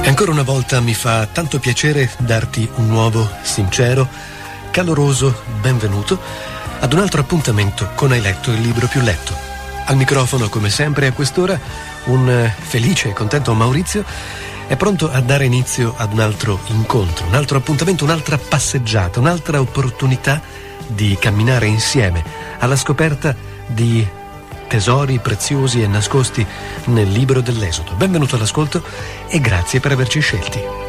Ancora una volta mi fa tanto piacere darti un nuovo, sincero, caloroso benvenuto ad un altro appuntamento con Hai letto il libro più letto. Al microfono, come sempre, a quest'ora, un felice e contento Maurizio è pronto a dare inizio ad un altro incontro, un altro appuntamento, un'altra passeggiata, un'altra opportunità di camminare insieme alla scoperta di tesori preziosi e nascosti nel libro dell'Esodo. Benvenuto all'ascolto e grazie per averci scelti.